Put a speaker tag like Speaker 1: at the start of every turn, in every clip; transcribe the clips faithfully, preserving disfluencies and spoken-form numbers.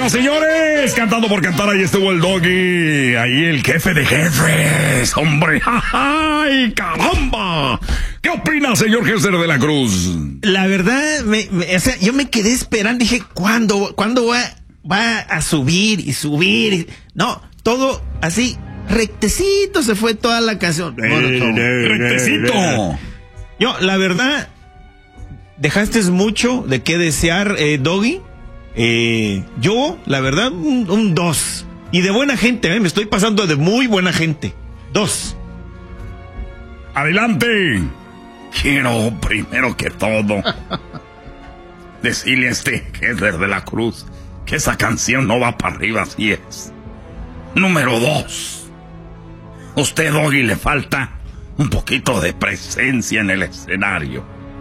Speaker 1: Señoras y señores, cantando por cantar, ahí estuvo el Doggy. Ahí el jefe de jefes, hombre. ¡Ay, caramba! ¿Qué opina, señor Hester de la Cruz?
Speaker 2: La verdad, me, me, o sea, yo me quedé esperando. Dije, ¿cuándo, ¿cuándo va, va a subir y subir? Y, no, todo así, rectecito se fue toda la canción.
Speaker 1: ¡Rectecito!
Speaker 2: Yo, la verdad, dejaste mucho de qué desear, eh, Doggy. Eh, yo, la verdad, un, un dos. Y de buena gente, ¿eh? Me estoy pasando de muy buena gente. Dos.
Speaker 1: Adelante. Quiero, primero que todo, decirle a este Hester de la Cruz que esa canción no va para arriba, así es. Número dos. Usted, Doggy, le falta un poquito de presencia en el escenario.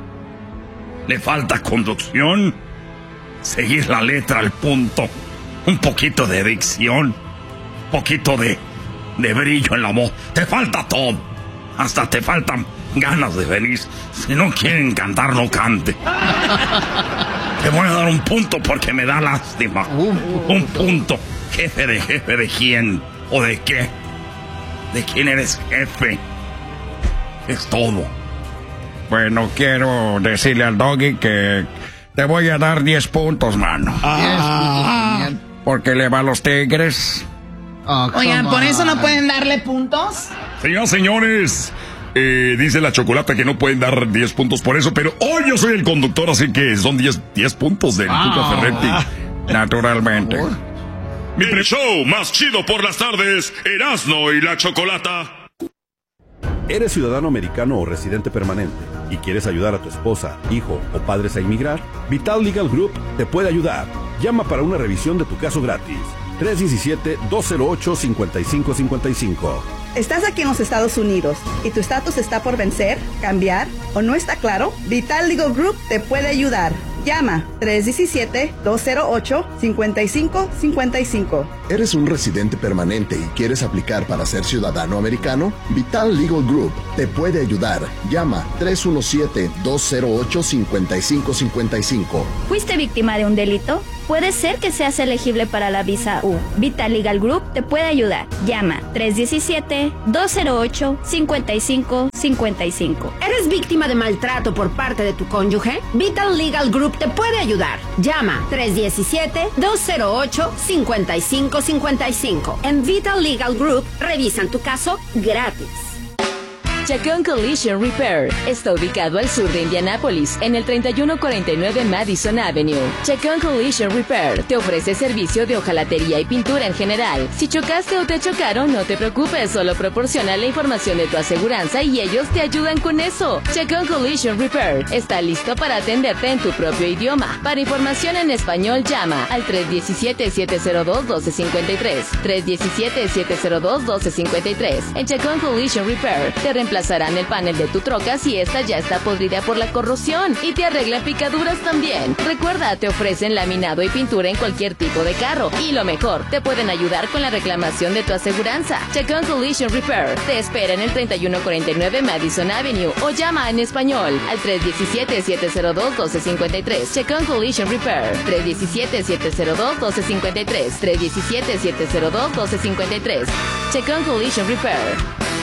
Speaker 1: Le falta conducción, seguir la letra al punto, un poquito de dicción, un poquito de, de brillo en la voz. Te falta todo. Hasta te faltan ganas de venir. Si no quieren cantar, no cante. Te voy a dar un punto porque me da lástima. Un punto. ¿Jefe de jefe de quién? ¿O de qué? ¿De quién eres jefe? Es todo.
Speaker 3: Bueno, quiero decirle al Doggy que te voy a dar diez puntos, mano.
Speaker 1: Ah.
Speaker 3: Porque le va a los Tigres.
Speaker 4: Oh, Oigan, ¿por eso no pueden darle puntos?
Speaker 1: Señoras, señores, eh, dice la Chocolata que no pueden dar diez puntos por eso, pero hoy yo soy el conductor, así que son diez puntos del Tuca
Speaker 3: Ah.
Speaker 1: Ferretti.
Speaker 3: Naturalmente.
Speaker 1: El show más chido por las tardes, Erasmo y la Chocolata.
Speaker 5: ¿Eres ciudadano americano o residente permanente y quieres ayudar a tu esposa, hijo o padres a inmigrar? Vital Legal Group te puede ayudar. Llama para una revisión de tu caso gratis. tres uno siete, dos cero ocho, cinco cinco cinco cinco.
Speaker 6: ¿Estás aquí en los Estados Unidos y tu estatus está por vencer, cambiar o no está claro? Vital Legal Group te puede ayudar. Llama tres uno siete, dos cero ocho, cinco cinco cinco cinco.
Speaker 7: ¿Eres un residente permanente y quieres aplicar para ser ciudadano americano? Vital Legal Group te puede ayudar. Llama tres uno siete, dos cero ocho, cinco cinco cinco cinco.
Speaker 8: ¿Fuiste víctima de un delito? Puede ser que seas elegible para la visa U. Vital Legal Group te puede ayudar. Llama tres uno siete, dos cero ocho, cinco cinco cinco cinco.
Speaker 9: ¿Eres víctima de maltrato por parte de tu cónyuge? Vital Legal Group te puede ayudar. Llama tres uno siete, dos cero ocho, cinco cinco cinco cinco. En Vital Legal Group revisan tu caso gratis.
Speaker 10: Chacón Collision Repair está ubicado al sur de Indianápolis, en el treinta y uno cuarenta y nueve Madison Avenue. Chacón Collision Repair te ofrece servicio de hojalatería y pintura en general. Si chocaste o te chocaron, no te preocupes, solo proporciona la información de tu aseguranza y ellos te ayudan con eso. Chacón Collision Repair está listo para atenderte en tu propio idioma. Para información en español, llama al tres uno siete, siete cero dos, uno dos cinco tres, tres uno siete, siete cero dos, uno dos cinco tres. En Chacón Collision Repair te reemplazarán el panel de tu troca si esta ya está podrida por la corrosión y te arreglan picaduras también. Recuerda, te ofrecen laminado y pintura en cualquier tipo de carro y lo mejor, te pueden ayudar con la reclamación de tu aseguranza. Chacón Collision Repair te espera en el treinta y uno cuarenta y nueve Madison Avenue o llama en español al tres uno siete, siete cero dos, uno dos cinco tres. Chacón Collision Repair tres uno siete, siete cero dos, uno dos cinco tres, tres uno siete, siete cero dos, uno dos cinco tres. Chacón Collision Repair.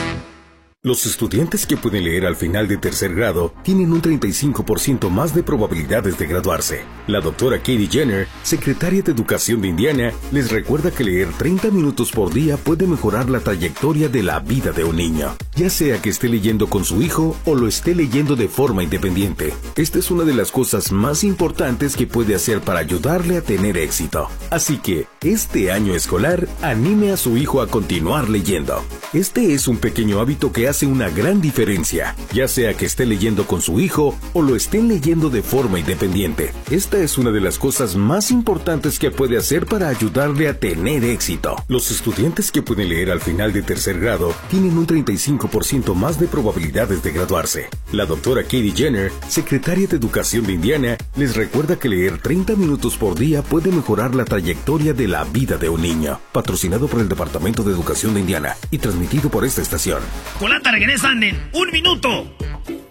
Speaker 5: Los estudiantes que pueden leer al final de tercer grado tienen un treinta y cinco por ciento más de probabilidades de graduarse. La doctora Katie Jenner, secretaria de Educación de Indiana, les recuerda que leer treinta minutos por día puede mejorar la trayectoria de la vida de un niño, ya sea que esté leyendo con su hijo o lo esté leyendo de forma independiente. Esta es una de las cosas más importantes que puede hacer para ayudarle a tener éxito. Así que, este año escolar, anime a su hijo a continuar leyendo. Este es un pequeño hábito que hace una gran diferencia, ya sea que esté leyendo con su hijo o lo estén leyendo de forma independiente. Esta es una de las cosas más importantes que puede hacer para ayudarle a tener éxito. Los estudiantes que pueden leer al final de tercer grado tienen un treinta y cinco por ciento más de probabilidades de graduarse. La doctora Katie Jenner, secretaria de Educación de Indiana, les recuerda que leer treinta minutos por día puede mejorar la trayectoria de la vida de un niño. Patrocinado por el Departamento de Educación de Indiana y transmitido por esta estación.
Speaker 2: Chocolata regresan en un minuto.